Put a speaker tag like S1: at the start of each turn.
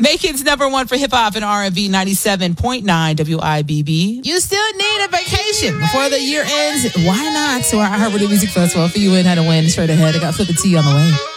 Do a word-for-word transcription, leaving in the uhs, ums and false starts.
S1: Macon's number one for hip hop and R and B, ninety-seven point nine W I B B. You still need a vacation before the year ends. Why not? To our iHeartRadio Music Festival. For you and how to win straight ahead. I got Flip the T on the way.